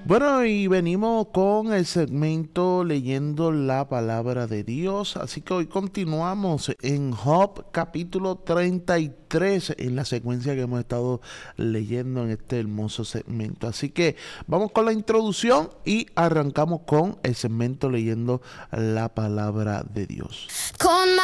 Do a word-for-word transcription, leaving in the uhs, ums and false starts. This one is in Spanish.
Bueno, y venimos con el segmento leyendo la palabra de Dios. Así que hoy continuamos en Job capítulo treinta y tres en la secuencia que hemos estado leyendo en este hermoso segmento. Así que vamos con la introducción y arrancamos con el segmento leyendo la palabra de Dios. Con